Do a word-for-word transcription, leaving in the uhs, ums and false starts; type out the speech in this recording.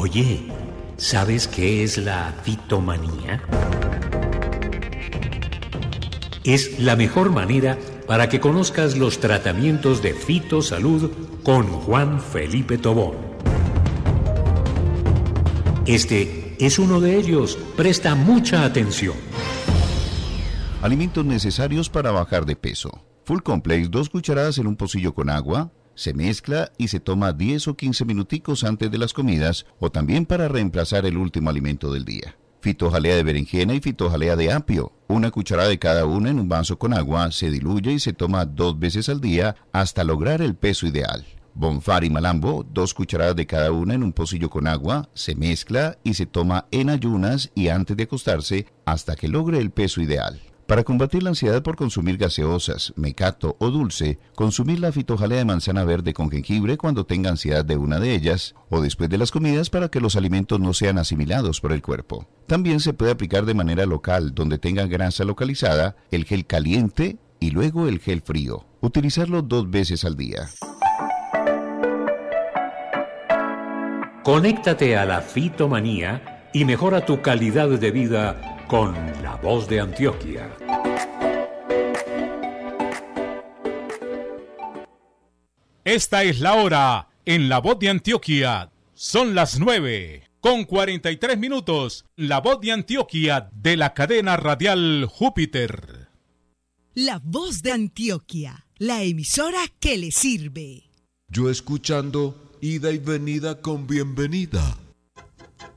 Oye, ¿sabes qué es la fitomanía? Es la mejor manera para que conozcas los tratamientos de fitosalud con Juan Felipe Tobón. Este es uno de ellos. Presta mucha atención. Alimentos necesarios para bajar de peso. Full Complex, dos cucharadas en un pocillo con agua. Se mezcla y se toma diez o quince minuticos antes de las comidas o también para reemplazar el último alimento del día. Fitojalea de berenjena y fitojalea de apio. Una cucharada de cada una en un vaso con agua, se diluye y se toma dos veces al día hasta lograr el peso ideal. Bonfar y malambo, dos cucharadas de cada una en un pocillo con agua, se mezcla y se toma en ayunas y antes de acostarse hasta que logre el peso ideal. Para combatir la ansiedad por consumir gaseosas, mecato o dulce, consumir la fitojalea de manzana verde con jengibre cuando tenga ansiedad de una de ellas, o después de las comidas para que los alimentos no sean asimilados por el cuerpo. También se puede aplicar de manera local, donde tenga grasa localizada, el gel caliente y luego el gel frío. Utilizarlo dos veces al día. Conéctate a la fitomanía y mejora tu calidad de vida con La Voz de Antioquia. Esta es la hora en La Voz de Antioquia. Son las nueve con cuarenta y tres minutos. La Voz de Antioquia de la cadena radial Júpiter. La Voz de Antioquia, la emisora que le sirve. Yo escuchando ida y venida con bienvenida.